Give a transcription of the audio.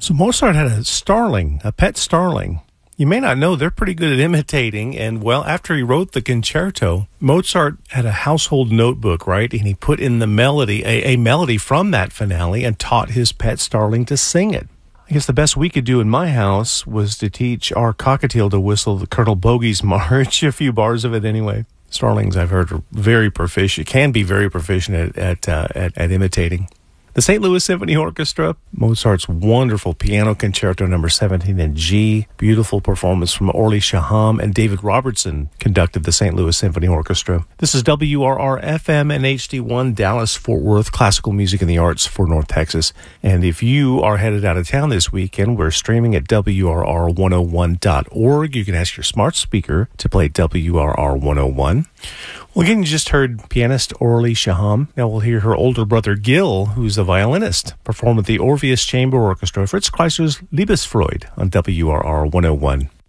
So Mozart had a starling, a pet starling. You may not know they're pretty good at imitating. And, well, after he wrote the concerto, Mozart had a household notebook, right? And he put in the melody, a melody from that finale, and taught his pet starling to sing it. I guess the best we could do in my house was to teach our cockatiel to whistle the Colonel Bogey's March, a few bars of it anyway. Starlings, I've heard, are very proficient, can be very proficient at imitating. The St. Louis Symphony Orchestra, Mozart's wonderful Piano Concerto No. 17 in G, beautiful performance from Orly Shaham, and David Robertson conducted the St. Louis Symphony Orchestra. This is WRR-FM and HD1 Dallas-Fort Worth, classical music and the arts for North Texas. And if you are headed out of town this weekend, we're streaming at WRR101.org. You can ask your smart speaker to play WRR 101. Well, again, you just heard pianist Orly Shaham. Now we'll hear her older brother Gil, who's a violinist, perform with the Orpheus Chamber Orchestra, Fritz Kreisler's Liebesfreude on WRR 101.